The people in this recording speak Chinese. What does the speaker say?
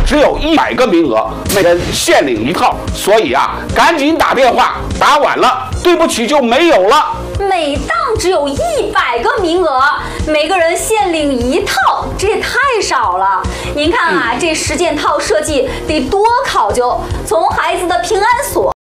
只有100个名额，每人限领1套，所以啊，赶紧打电话，打晚了，对不起就没有了。 每档只有100个名额，每个人限领1套，这也太少了。您看啊，这10件套设计得多考究，从孩子的平安锁